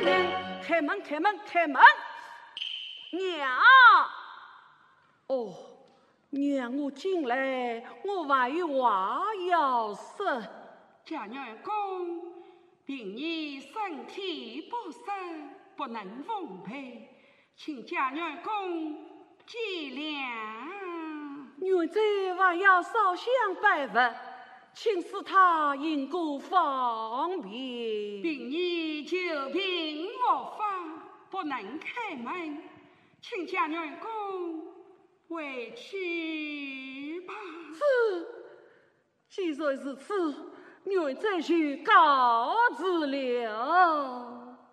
令，开门，开门，开门！娘，哦，娘，我进来，我还有话要说。 家娘公，平日身体不适，不能奉陪，请家娘公见谅。 原在还要烧香拜佛，请使他因故方便。 平日久病无法，不能开门，请家娘公回去吧。 是，既然是此，原在就告辞了。